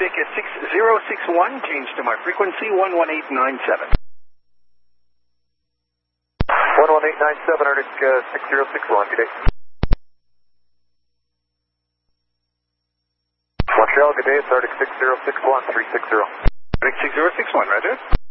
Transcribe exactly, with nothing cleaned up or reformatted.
Arctic is six zero six one, change to my frequency one one eight nine seven. one one eight nine seven, Arctic uh, six zero six one, good day. Montreal, good day, it's Arctic six zero six one, three six zero. Arctic six zero six one, roger.